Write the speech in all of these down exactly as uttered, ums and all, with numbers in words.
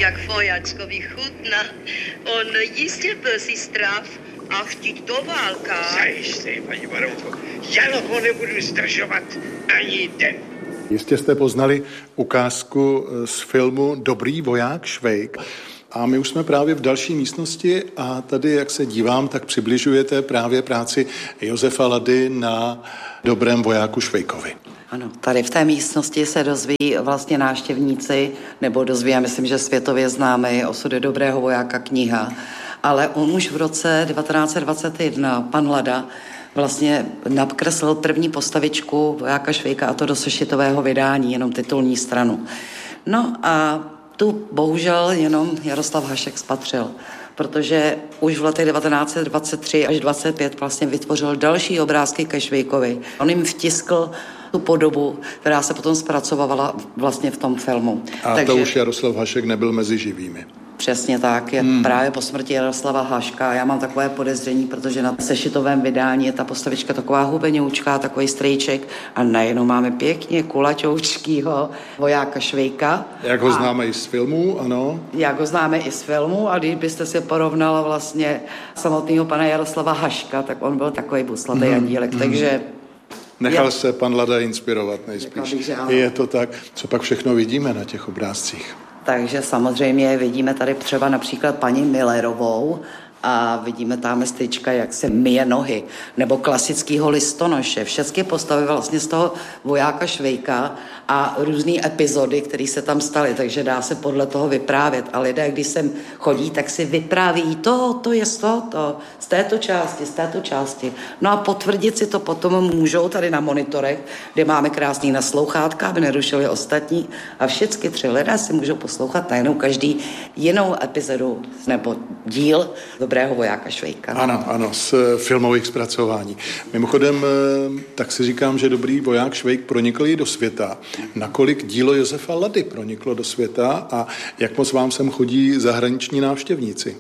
jak vojačkovi chutná. On jistě byl si strav a chtít do válka. Zajistě, paní baronko, já ho nebudu zdržovat ani den. Jistě jste poznali ukázku z filmu Dobrý voják Švejk. A my už jsme právě v další místnosti a tady, jak se dívám, tak přibližujete právě práci Josefa Lady na Dobrém vojáku Švejkovi. Ano, tady v té místnosti se dozví vlastně návštěvníci, nebo dozví, já myslím, že světově známý Osudy dobrého vojáka kniha, ale on už v roce devatenáct set dvacet jedna, pan Lada, vlastně nakreslil první postavičku vojáka Švejka, a to do sešitového vydání, jenom titulní stranu. No a tu bohužel jenom Jaroslav Hašek spatřil, protože už v letech devatenáct set dvacet tři až dvacet pět vlastně vytvořil další obrázky ke Švejkovi. On jim vtiskl tu podobu, která se potom zpracovala vlastně v tom filmu. A Takže to už Jaroslav Hašek nebyl mezi živými. Přesně tak, je hmm. právě po smrti Jaroslava Haška. Já mám takové podezření, protože na sešitovém vydání je ta postavička taková hubenoučká, takový strejček a najednou máme pěkně kulaťoučkýho vojáka Švejka. Jak ho a známe i z filmů, ano. Jak ho známe i z filmů a když byste si porovnala vlastně samotného pana Jaroslava Haška, tak on byl takový buslatý hmm. andílek, hmm. takže... Nechal já... se pan Lada inspirovat nejspíš. Bych, je to tak. Co pak všechno vidíme na těch obrázcích? Takže samozřejmě vidíme tady třeba například paní Millerovou a vidíme tam styčka, jak se myje nohy, nebo klasického listonoše. Všechny postavy vlastně z toho vojáka Švejka a různé epizody, které se tam staly, takže dá se podle toho vyprávět. A lidé, když sem chodí, tak si vypráví to, to je z tohoto, z této části, z této části. No a potvrdit si to potom můžou tady na monitorech, kde máme krásný naslouchátka, aby nerušili ostatní. A všechny tři lidé si můžou poslouchat najednou každý jinou epizodu nebo díl Dobrého vojáka Švejka. Ano, ano, z filmových zpracování. Mimochodem, tak si říkám, že Dobrý voják Švejk pronikl i do světa. Nakolik dílo Josefa Lady proniklo do světa a jak moc vám sem chodí zahraniční návštěvníci?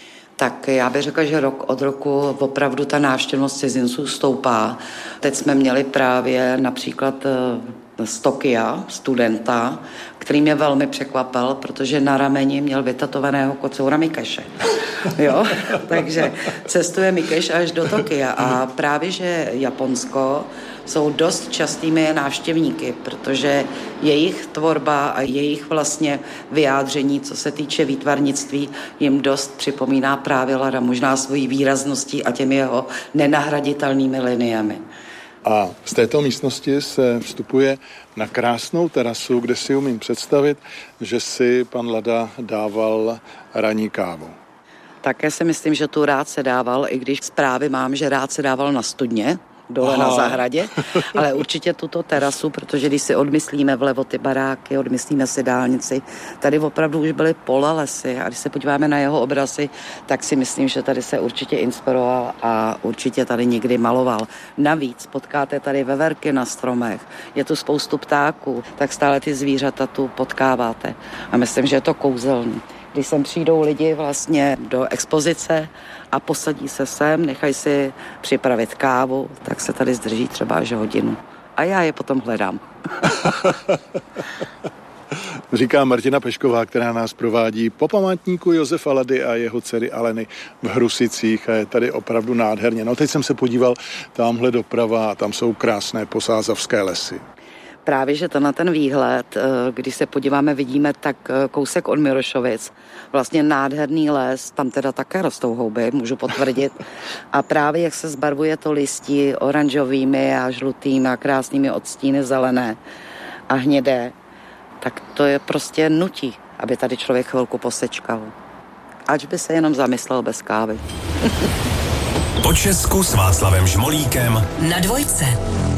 Tak já bych řekla, že rok od roku opravdu ta návštěvnost cizinců stoupá. Teď jsme měli právě například z Tokia studenta, který mě velmi překvapil, protože na rameni měl vytetovaného kocoura Mikeše. Jo? Takže cestuje Mikeš až do Tokia a právě, že Japonsko jsou dost častými návštěvníky, protože jejich tvorba a jejich vlastně vyjádření, co se týče výtvarnictví, jim dost připomíná právě Lada, možná svojí výrazností a těmi jeho nenahraditelnými liniemi. A z této místnosti se vstupuje na krásnou terasu, kde si umím představit, že si pan Lada dával ranní kávu. Také si myslím, že tu rád se dával, i když zprávy mám, že rád se dával na studně, dole Aha. na zahradě, ale určitě tuto terasu, protože když si odmyslíme vlevo ty baráky, odmyslíme si dálnici, tady opravdu už byly pole lesy a když se podíváme na jeho obrazy, tak si myslím, že tady se určitě inspiroval a určitě tady někdy maloval. Navíc potkáte tady veverky na stromech, je tu spoustu ptáků, tak stále ty zvířata tu potkáváte a myslím, že je to kouzelný. Když sem přijdou lidi vlastně do expozice a posadí se sem, nechají si připravit kávu, tak se tady zdrží třeba až hodinu. A já je potom hledám. Říká Martina Pešková, která nás provádí po památníku Josefa Lady a jeho dcery Aleny v Hrusicích a je tady opravdu nádherně. No teď jsem se podíval tamhle doprava a tam jsou krásné posázavské lesy. Právě, že tenhle ten výhled, když se podíváme, vidíme tak kousek od Mirošovic, vlastně nádherný les, tam teda také rostou houby, můžu potvrdit. A právě jak se zbarvuje to listí oranžovými a žlutými a krásnými odstíny zelené a hnědé, tak to je prostě nutí, aby tady člověk chvilku posečkal. Ač by se jenom zamyslel bez kávy. Po Česku s Václavem Žmolíkem na Dvojce.